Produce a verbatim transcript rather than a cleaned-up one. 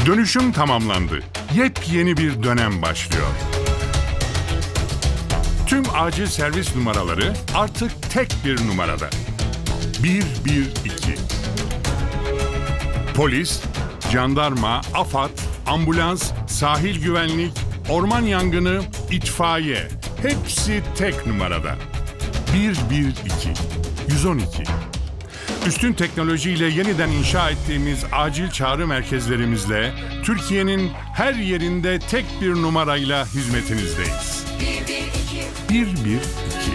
Dönüşüm tamamlandı. Yepyeni bir dönem başlıyor. Tüm acil servis numaraları artık tek bir numarada. bir bir iki. Polis, jandarma, AFAD, ambulans, sahil güvenlik, orman yangını, itfaiye hepsi tek numarada. bir bir iki. yüz on iki. Üstün teknolojiyle yeniden inşa ettiğimiz acil çağrı merkezlerimizle Türkiye'nin her yerinde tek bir numarayla hizmetinizdeyiz. bir bir iki.